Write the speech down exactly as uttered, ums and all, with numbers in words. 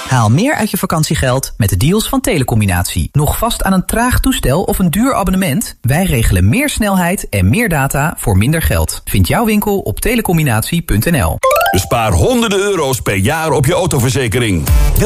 Haal meer uit je vakantiegeld met de deals van Telecombinatie. Nog vast aan een traag toestel of een duur abonnement? Wij regelen meer snelheid en meer data voor minder geld. Vind jouw winkel op telecombinatie punt n l. Bespaar honderden euro's per jaar op je autoverzekering.